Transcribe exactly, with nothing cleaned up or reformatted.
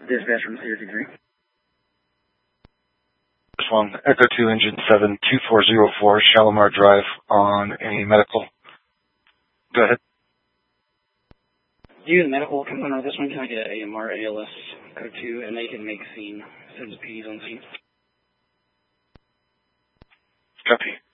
Dispatch from zero two three. This one, Echo two, Engine seven, two four zero four, Shalimar Drive on a medical. Go ahead. Do you the medical component of this one? Can I get A M R, A L S, code two, and they can make scene. Send the P Ds on scene. Copy.